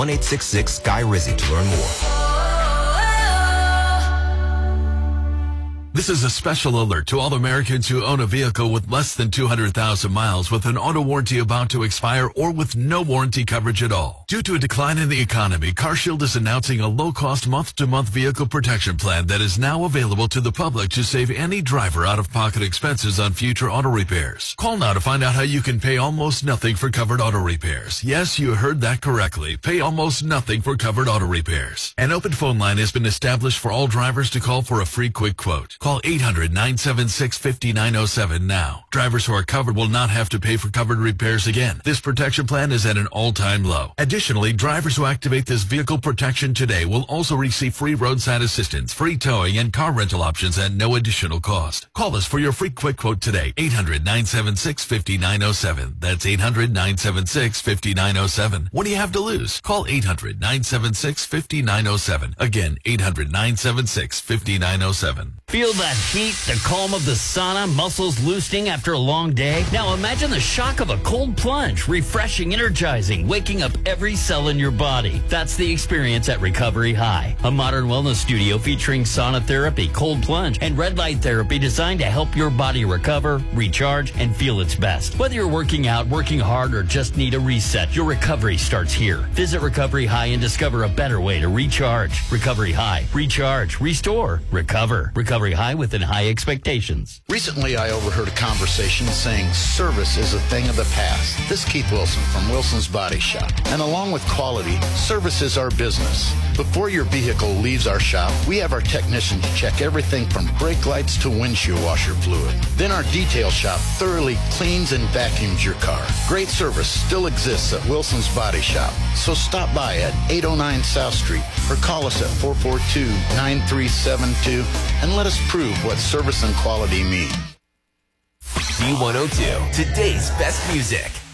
1-866-SKY-RIZZY to learn more. This is a special alert to all Americans who own a vehicle with less than 200,000 miles with an auto warranty about to expire or with no warranty coverage at all. Due to a decline in the economy, CarShield is announcing a low-cost month-to-month vehicle protection plan that is now available to the public to save any driver out-of-pocket expenses on future auto repairs. Call now to find out how you can pay almost nothing for covered auto repairs. Yes, you heard that correctly. Pay almost nothing for covered auto repairs. An open phone line has been established for all drivers to call for a free quick quote. Call 800-976-5907 now. Drivers who are covered will not have to pay for covered repairs again. This protection plan is at an all-time low. Additionally, drivers who activate this vehicle protection today will also receive free roadside assistance, free towing, and car rental options at no additional cost. Call us for your free quick quote today. 800-976-5907. That's 800-976-5907. What do you have to lose? Call 800-976-5907. Again, 800-976-5907. Feel that heat, the calm of the sauna, muscles loosening after a long day? Now imagine the shock of a cold plunge, refreshing, energizing, waking up every cell in your body. That's the experience at Recovery High, a modern wellness studio featuring sauna therapy, cold plunge, and red light therapy designed to help your body recover, recharge, and feel its best. Whether you're working out, working hard, or just need a reset, your recovery starts here. Visit Recovery High and discover a better way to recharge. Recovery High. Recharge, restore, recover. Recovery High within high expectations. Recently, I overheard a conversation saying service is a thing of the past. This is Keith Wilson from Wilson's Body Shop. And along with quality, service is our business. Before your vehicle leaves our shop, we have our technicians check everything from brake lights to windshield washer fluid. Then our detail shop thoroughly cleans and vacuums your car. Great service still exists at Wilson's Body Shop. So stop by at 809 South Street or call us at 442-9372 and let us prove what service and quality mean. B102, today's best music.